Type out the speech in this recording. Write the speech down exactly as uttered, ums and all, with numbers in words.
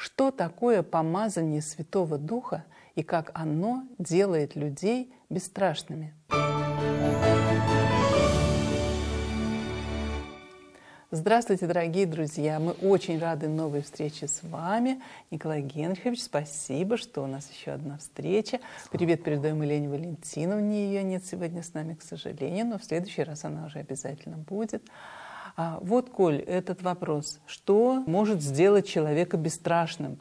Что такое помазание Святого Духа и как оно делает людей бесстрашными? Здравствуйте, дорогие друзья! Мы очень рады новой встрече с вами. Николай Генрихович, спасибо, что у нас еще одна встреча. Привет передаем Елене Валентиновне. Ее нет сегодня с нами, к сожалению, но в следующий раз она уже обязательно будет. А вот, Коль, этот вопрос. Что может сделать человека бесстрашным?